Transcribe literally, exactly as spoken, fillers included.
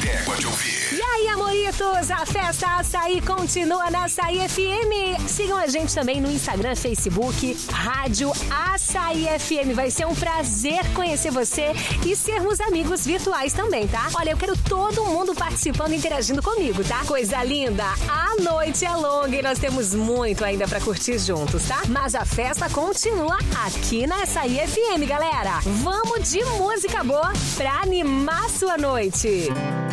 Pego de ouvir. E aí, amoritos, a festa Açaí continua na Açaí F M. Sigam a gente também no Instagram, Facebook, Rádio Açaí F M. Vai ser um prazer conhecer você e sermos amigos virtuais também, tá? Olha, eu quero todo mundo participando e interagindo comigo, tá? Coisa linda, a noite é longa e nós temos muito ainda pra curtir juntos, tá? Mas a festa continua aqui na Açaí F M, galera. Vamos de música boa pra animar sua noite.